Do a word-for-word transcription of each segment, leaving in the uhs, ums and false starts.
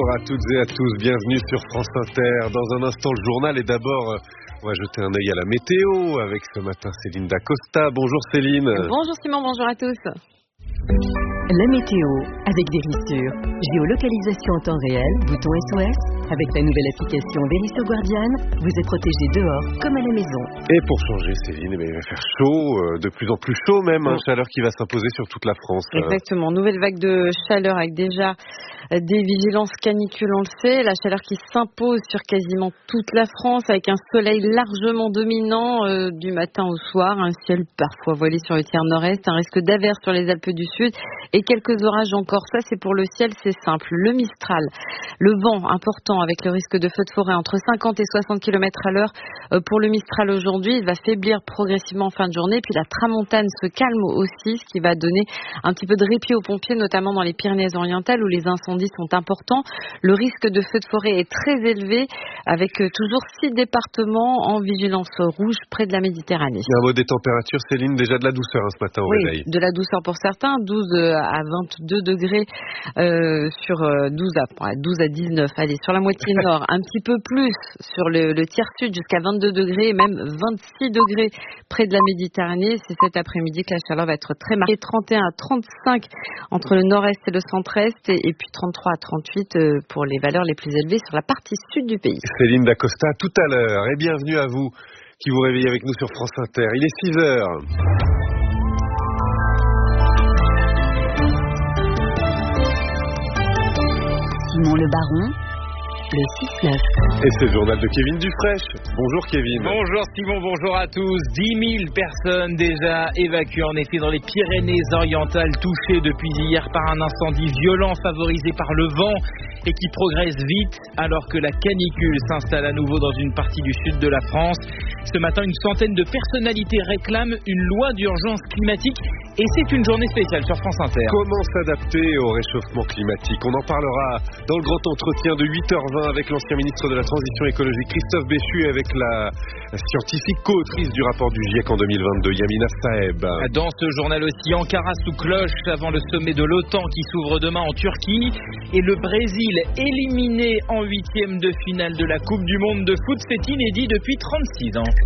Bonjour à toutes et à tous, bienvenue sur France Inter. Dans un instant, le journal, et d'abord, on va jeter un œil à la météo avec ce matin Céline Dacosta. Bonjour Céline. Bonjour Simon, bonjour à tous. La météo avec Verisure. Géolocalisation en temps réel, bouton S O S. Avec la nouvelle application Veristo Guardian, vous êtes protégé dehors comme à la maison. Et pour changer Céline, eh bien, il va faire chaud, de plus en plus chaud même, hein, chaleur qui va s'imposer sur toute la France. Exactement, nouvelle vague de chaleur avec déjà des vigilances canicules, on le sait, la chaleur qui s'impose sur quasiment toute la France avec un soleil largement dominant euh, du matin au soir, un ciel parfois voilé sur le tiers nord-est, un risque d'averse sur les Alpes du Sud et quelques orages encore. Ça, c'est pour le ciel, c'est simple. Le Mistral, le vent important avec le risque de feux de forêt entre cinquante et soixante kilomètres à l'heure euh, pour le Mistral aujourd'hui. Il va faiblir progressivement en fin de journée. Puis la tramontane se calme aussi, ce qui va donner un petit peu de répit aux pompiers, notamment dans les Pyrénées-Orientales où les incendies sont importants. Le risque de feux de forêt est très élevé avec euh, toujours six départements en vigilance rouge près de la Méditerranée. Il y a un mot des températures, Céline, déjà de la douceur hein, ce matin au oui, réveil. De la douceur pour certains, douze à vingt-deux degrés euh, sur euh, douze à douze à dix-neuf. Allez, sur la moitié nord, un petit peu plus sur le, le tiers sud jusqu'à vingt-deux degrés, et même vingt-six degrés près de la Méditerranée. C'est cet après-midi que la chaleur va être très marquée. trente et un à trente-cinq entre le nord-est et le centre-est, et, et puis trente-trois à trente-huit euh, pour les valeurs les plus élevées sur la partie sud du pays. Céline Dacosta, tout à l'heure, et bienvenue à vous qui vous réveillez avec nous sur France Inter. Il est six heures. Simon Le Baron, le six neuf. Et c'est le journal de Kevin Dufraîche. Bonjour Kevin. Bonjour Simon, bonjour à tous. dix mille personnes déjà évacuées en effet dans les Pyrénées-Orientales, touchées depuis hier par un incendie violent favorisé par le vent et qui progresse vite alors que la canicule s'installe à nouveau dans une partie du sud de la France. Ce matin, une centaine de personnalités réclament une loi d'urgence climatique et c'est une journée spéciale sur France Inter. Comment s'adapter au réchauffement climatique? On en parlera dans le grand entretien de huit heures vingt avec l'ancien ministre de la Transition écologique Christophe Béchu et avec la, la scientifique co-autrice du rapport du GIEC en deux mille vingt-deux, Yamina Saeb. Dans ce journal aussi, Ankara sous cloche avant le sommet de l'OTAN qui s'ouvre demain en Turquie et le Brésil éliminé en huitième de finale de la Coupe du Monde de foot, c'est inédit depuis trente-six ans.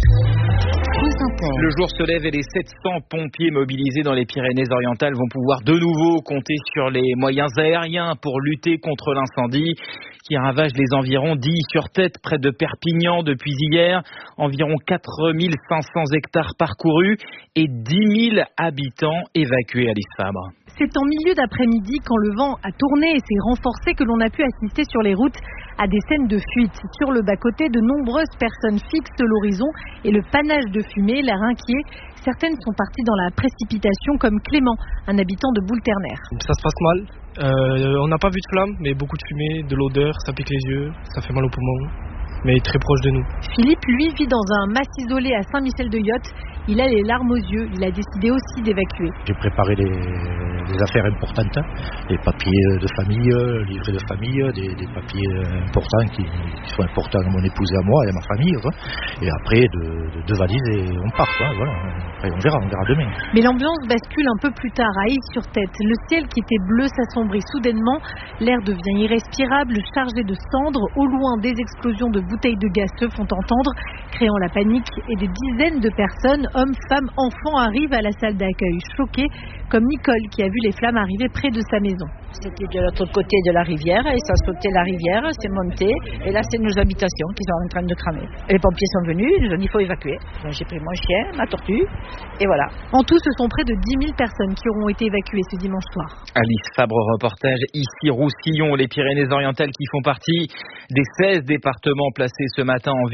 Le jour se lève et les sept cents pompiers mobilisés dans les Pyrénées-Orientales vont pouvoir de nouveau compter sur les moyens aériens pour lutter contre l'incendie qui ravage les environs dix sur tête près de Perpignan depuis hier. Environ quatre mille cinq cents hectares parcourus et dix mille habitants évacués. Alice Fabre. C'est en milieu d'après-midi, quand le vent a tourné et s'est renforcé, que l'on a pu assister sur les routes à des scènes de fuite. Sur le bas-côté, de nombreuses personnes fixent l'horizon et le panache de fumée, l'air inquiet. Certaines sont parties dans la précipitation, comme Clément, un habitant de Boule-Ternaire. Ça se passe mal. Euh, on n'a pas vu de flamme, mais beaucoup de fumée, de l'odeur, ça pique les yeux, ça fait mal aux poumons, mais très proche de nous. Philippe, lui, vit dans un mas isolé à Saint-Michel-de-Yotte. Il a les larmes aux yeux. Il a décidé aussi d'évacuer. J'ai préparé des, des affaires importantes, des papiers de famille, livrets de famille, des, des papiers importants qui, qui sont importants à mon épouse et à moi et à ma famille. Quoi. Et après, deux de, de valises et on part. Quoi, voilà. Après, on verra, on verra demain. Mais l'ambiance bascule un peu plus tard à Is-sur-Tête. Le ciel qui était bleu s'assombrit soudainement. L'air devient irrespirable, chargé de cendres. Au loin, des explosions de bouteilles de gaz se font entendre, créant la panique et des dizaines de personnes, hommes, femmes, enfants, arrivent à la salle d'accueil, choqués, comme Nicole qui a vu les flammes arriver près de sa maison. C'était de l'autre côté de la rivière et ça sautait la rivière, c'est monté et là c'est nos habitations qui sont en train de cramer. Et les pompiers sont venus, ils nous ont dit il faut évacuer. Donc, j'ai pris mon chien, ma tortue et voilà. En tout, ce sont près de dix mille personnes qui auront été évacuées ce dimanche soir. Alice Fabre, reportage ici Roussillon, les Pyrénées-Orientales qui font partie des seize départements placés ce matin en